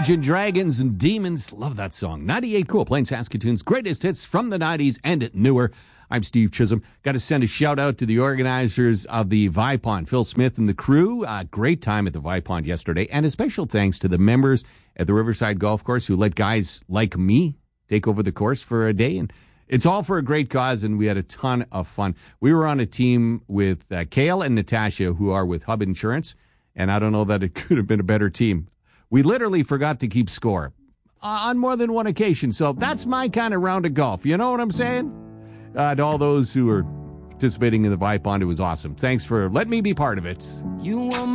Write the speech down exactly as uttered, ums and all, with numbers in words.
Imagine Dragons and Demons. Love that song. ninety-eight Cool, playing Saskatoon's greatest hits from the nineties and newer. I'm Steve Chisholm. Got to send a shout out to the organizers of the Vipond, Phil Smith and the crew. Uh, great time at the Vipond yesterday. And a special thanks to the members at the Riverside Golf Course who let guys like me take over the course for a day. And it's all for a great cause, and we had a ton of fun. We were on a team with uh, Kale and Natasha, who are with Hub Insurance, and I don't know that it could have been a better team. We literally forgot to keep score on more than one occasion, so that's my kind of round of golf. You know what I'm saying? Uh, to all those who are participating in the Vipond, it was awesome. Thanks for letting me be part of it. You